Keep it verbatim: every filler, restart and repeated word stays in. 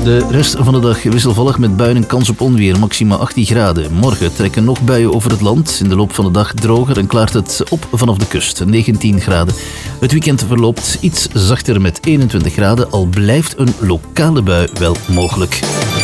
De rest van de dag wisselvallig met buien en kans op onweer, maxima achttien graden. Morgen trekken nog buien over het land. In de loop van de dag droger en klaart het op vanaf de kust, negentien graden. Het weekend verloopt iets zachter met eenentwintig graden, al blijft een lokale bui wel mogelijk.